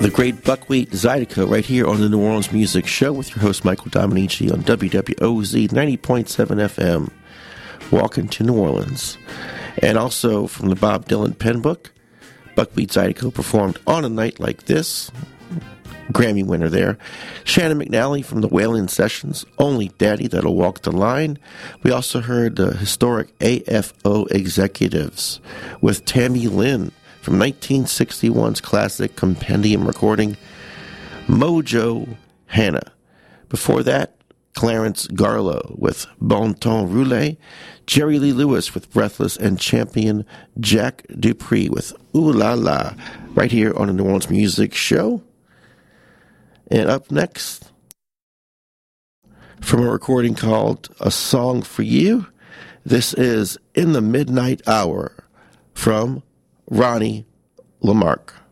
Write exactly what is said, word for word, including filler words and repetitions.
The great Buckwheat Zydeco right here on the New Orleans Music Show with your host Michael Dominici on W W O Z ninety point seven F M, Walking to New Orleans. And also from the Bob Dylan pen book, Buckwheat Zydeco performed On a Night Like This, Grammy winner there. Shannon McNally from the Wailing Sessions, Only Daddy That'll Walk the Line. We also heard the historic A F O Executives with Tammy Lynn from nineteen sixty-one's classic compendium recording, Mojo Hannah. Before that, Clarence Garlow with Bon Temps Roulé, Jerry Lee Lewis with Breathless, and champion Jack Dupree with Ooh La La, right here on the New Orleans Music Show. And up next, from a recording called A Song for You, this is In the Midnight Hour from Ronnie Lamarque.